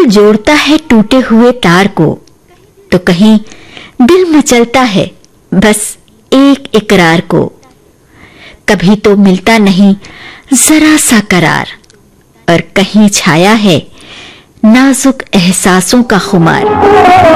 जोड़ता है टूटे हुए तार को, तो कहीं दिल मचलता है बस एक इकरार को। कभी तो मिलता नहीं जरा सा करार, और कहीं छाया है नाजुक एहसासों का खुमार।